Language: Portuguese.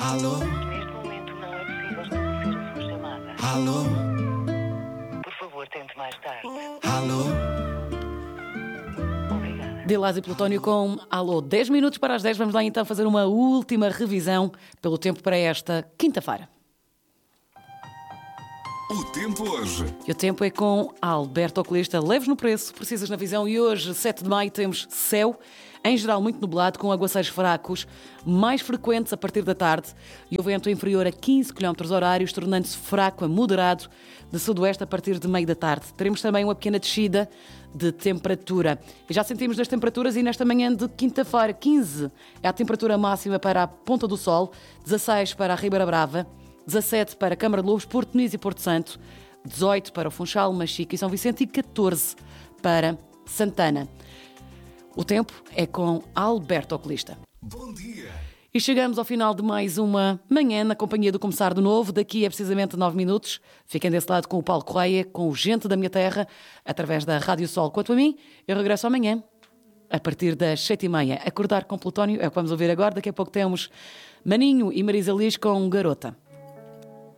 Alô? Neste momento não é possível estabelecer a sua chamada. Alô? Por favor, tente mais tarde. Alô? Obrigada. Dilás e Plutónio com Alô, 10 minutos para as 10. Vamos lá então fazer uma última revisão pelo tempo para esta quinta-feira. O tempo hoje. E o tempo é com Alberto Oculista. Leves no preço, precisas na visão. E hoje, 7 de maio, temos céu, em geral muito nublado, com aguaceiros fracos, mais frequentes a partir da tarde. E o vento inferior a 15 km/h, tornando-se fraco a moderado, de sudoeste a partir de meio da tarde. Teremos também uma pequena descida de temperatura. E já sentimos das temperaturas e nesta manhã de quinta-feira, 15 é a temperatura máxima para a Ponta do Sol, 16 para a Ribeira Brava, 17 para a Câmara de Lobos, Porto Muniz e Porto Santo, 18 para o Funchal, Machico e São Vicente e 14 para Santana. O tempo é com Alberto Oculista. Bom dia. E chegamos ao final de mais uma manhã na companhia do Começar de Novo. Daqui a precisamente 9 minutos. Fiquem desse lado com o Paulo Correia, com o Gente da Minha Terra, através da Rádio Sol. Quanto a mim, eu regresso amanhã, a partir das 7h30. Acordar com Plutónio é o que vamos ouvir agora. Daqui a pouco temos Maninho e Marisa Liz com Garota.